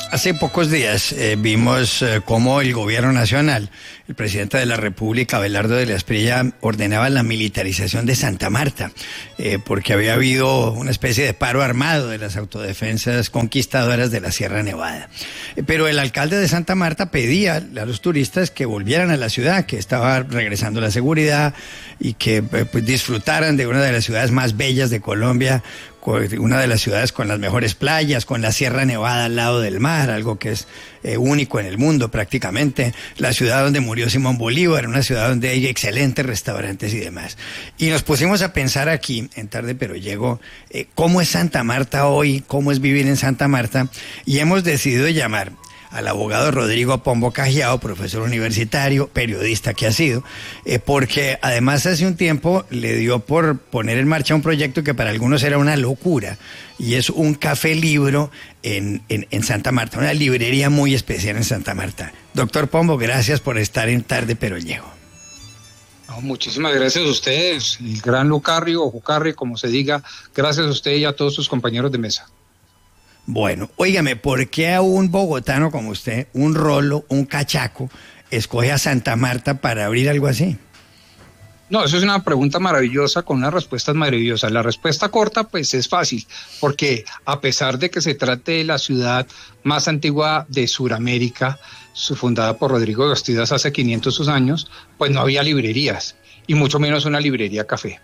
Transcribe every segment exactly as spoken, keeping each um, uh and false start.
Hace pocos días eh, vimos eh, cómo el gobierno nacional, el presidente de la República, Abelardo de la Espriella, ordenaba la militarización de Santa Marta, eh, porque había habido una especie de paro armado de las autodefensas conquistadoras de la Sierra Nevada. Eh, pero el alcalde de Santa Marta pedía a los turistas que volvieran a la ciudad, que estaba regresando la seguridad y que eh, pues, disfrutaran de una de las ciudades más bellas de Colombia, una de las ciudades con las mejores playas, con la Sierra Nevada al lado del mar, algo que es eh, único en el mundo prácticamente, la ciudad donde murió Simón Bolívar, una ciudad donde hay excelentes restaurantes y demás. Y nos pusimos a pensar aquí, en Tarde Pero Llego, eh, cómo es Santa Marta hoy, cómo es vivir en Santa Marta, y hemos decidido llamar al abogado Rodrigo Pombo Cajiao, profesor universitario, periodista que ha sido, eh, porque además hace un tiempo le dio por poner en marcha un proyecto que para algunos era una locura, y es un café libro en, en, en Santa Marta, una librería muy especial en Santa Marta. Doctor Pombo, gracias por estar en Tarde Pero Llego. No, muchísimas gracias a ustedes, el gran Lucarri o Jucarri, como se diga, gracias a usted y a todos sus compañeros de mesa. Bueno, óigame, ¿por qué a un bogotano como usted, un rolo, un cachaco, escoge a Santa Marta para abrir algo así? No, eso es una pregunta maravillosa con unas respuestas maravillosas. La respuesta corta, pues es fácil, porque a pesar de que se trate de la ciudad más antigua de Sudamérica, fundada por Rodrigo Bastidas hace quinientos años, pues no había librerías, y mucho menos una librería café.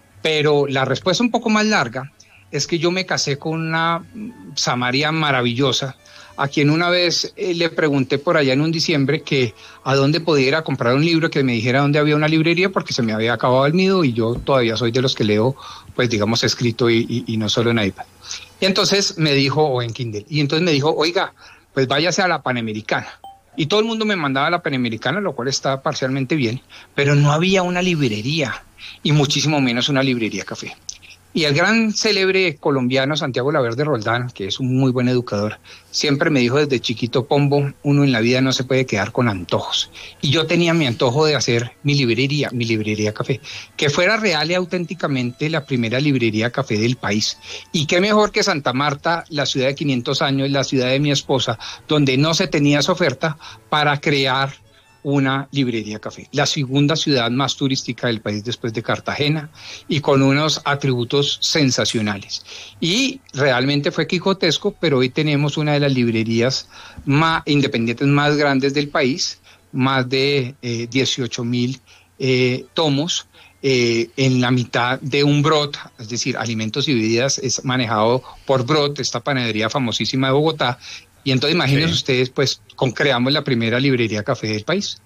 Pero la respuesta un poco más larga es que yo me casé con una samaria maravillosa, a quien una vez eh, le pregunté por allá en un diciembre que a dónde podía ir a comprar un libro, que me dijera dónde había una librería, porque se me había acabado el mío y yo todavía soy de los que leo, pues digamos, escrito y, y, y no solo en iPad. Y entonces me dijo, o en Kindle, y entonces me dijo, oiga, pues váyase a la Panamericana. Y todo el mundo me mandaba a la Panamericana, lo cual está parcialmente bien, pero no había una librería, y muchísimo menos una librería café. Y el gran célebre colombiano Santiago Laverde Roldán, que es un muy buen educador, siempre me dijo desde chiquito, Pombo, uno en la vida no se puede quedar con antojos. Y yo tenía mi antojo de hacer mi librería, mi librería café, que fuera real y auténticamente la primera librería café del país. Y qué mejor que Santa Marta, la ciudad de quinientos años, la ciudad de mi esposa, donde no se tenía esa oferta para crear una librería café, la segunda ciudad más turística del país después de Cartagena y con unos atributos sensacionales. Y realmente fue quijotesco, pero hoy tenemos una de las librerías más independientes más grandes del país, más de eh, dieciocho mil eh, tomos, eh, en la mitad de un Brot, es decir, alimentos y bebidas, es manejado por Brot, esta panadería famosísima de Bogotá. Y entonces imagínense sí. ustedes, pues, con, creamos la primera librería café del país.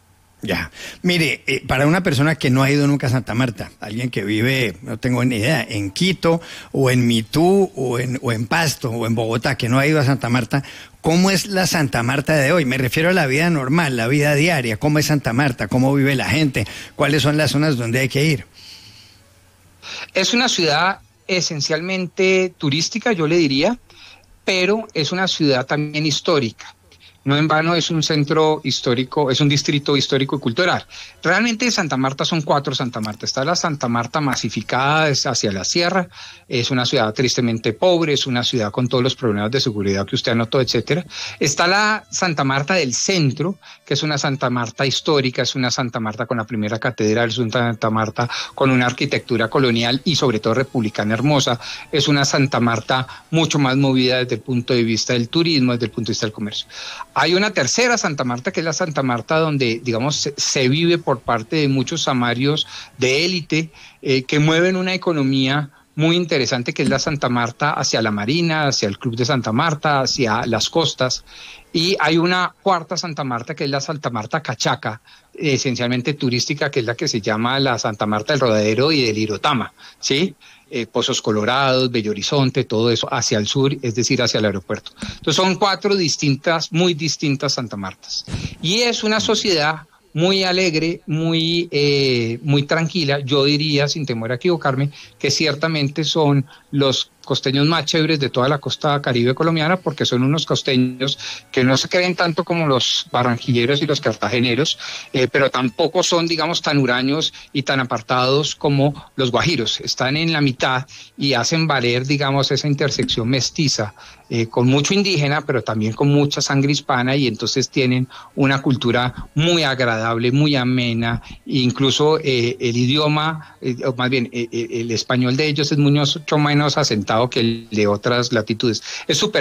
Ya, mire, eh, para una persona que no ha ido nunca a Santa Marta, alguien que vive, no tengo ni idea, en Quito, o en Mitú, o en, o en Pasto, o en Bogotá, que no ha ido a Santa Marta, ¿cómo es la Santa Marta de hoy? Me refiero a la vida normal, la vida diaria, ¿cómo es Santa Marta? ¿Cómo vive la gente? ¿Cuáles son las zonas donde hay que ir? Es una ciudad esencialmente turística, yo le diría, pero es una ciudad también histórica. No en vano es un centro histórico, es un distrito histórico y cultural. Realmente Santa Marta son cuatro Santa Marta. Está la Santa Marta masificada, es hacia la sierra, es una ciudad tristemente pobre, es una ciudad con todos los problemas de seguridad que usted anotó, etcétera. Está la Santa Marta del centro, que es una Santa Marta histórica, es una Santa Marta con la primera catedral, es una Santa Marta con una arquitectura colonial y sobre todo republicana hermosa. Es una Santa Marta mucho más movida desde el punto de vista del turismo, desde el punto de vista del comercio. Hay una tercera Santa Marta, que es la Santa Marta donde, digamos, se, se vive por parte de muchos samarios de élite eh, que mueven una economía muy interesante, que es la Santa Marta hacia la Marina, hacia el Club de Santa Marta, hacia las costas. Y hay una cuarta Santa Marta, que es la Santa Marta Cachaca, esencialmente turística, que es la que se llama la Santa Marta del Rodadero y del Irotama, ¿sí? Eh, Pozos Colorados, Bello Horizonte, todo eso hacia el sur, es decir, hacia el aeropuerto. Entonces son cuatro distintas, muy distintas Santa Martas. Y es una sociedad muy alegre, muy, eh, muy tranquila. Yo diría, sin temor a equivocarme, que ciertamente son los costeños más chéveres de toda la costa caribe colombiana, porque son unos costeños que no se creen tanto como los barranquilleros y los cartageneros, eh, pero tampoco son, digamos, tan huraños y tan apartados como los guajiros. Están en la mitad y hacen valer, digamos, esa intersección mestiza, eh, con mucho indígena, pero también con mucha sangre hispana, y entonces tienen una cultura muy agradable, muy amena, e incluso eh, el idioma, eh, o más bien eh, el español de ellos es mucho menos asentado que el de otras latitudes. Es súper